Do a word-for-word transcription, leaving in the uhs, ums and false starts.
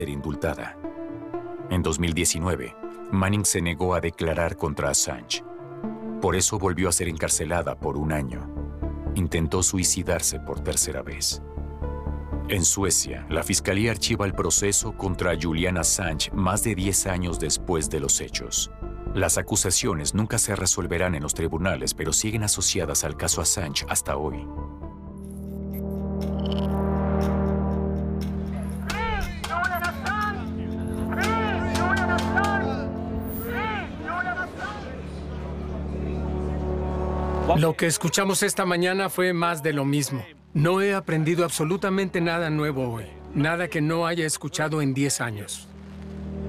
indultada. En dos mil diecinueve, Manning se negó a declarar contra Assange. Por eso volvió a ser encarcelada por un año. Intentó suicidarse por tercera vez. En Suecia, la fiscalía archiva el proceso contra Julian Assange más de diez años después de los hechos. Las acusaciones nunca se resolverán en los tribunales, pero siguen asociadas al caso Assange hasta hoy. Lo que escuchamos esta mañana fue más de lo mismo. No he aprendido absolutamente nada nuevo hoy. Nada que no haya escuchado en diez años.